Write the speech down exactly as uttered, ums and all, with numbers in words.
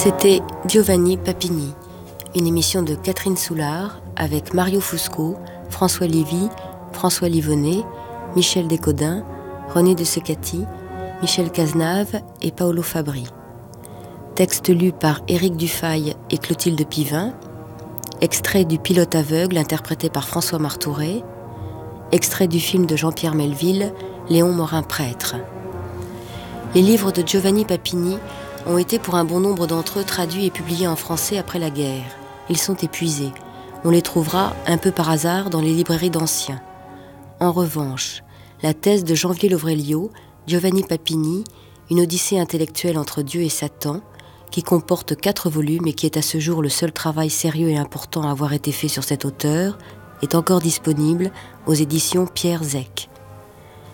C'était Giovanni Papini, une émission de Catherine Soulard avec Mario Fusco, François Lévy, François Livonnet, Michel Descodins, René de Secati, Michel Cazenave et Paolo Fabri. Texte lu par Éric Dufay et Clotilde Pivin. Extrait du Pilote aveugle interprété par François Martouret. Extrait du film de Jean-Pierre Melville, Léon Morin-Prêtre. Les livres de Giovanni Papini ont été pour un bon nombre d'entre eux traduits et publiés en français après la guerre. Ils sont épuisés. On les trouvera, un peu par hasard, dans les librairies d'anciens. En revanche, la thèse de Janvier Lovrelio, Giovanni Papini, une odyssée intellectuelle entre Dieu et Satan, qui comporte quatre volumes et qui est à ce jour le seul travail sérieux et important à avoir été fait sur cet auteur, est encore disponible aux éditions Pierre Zec.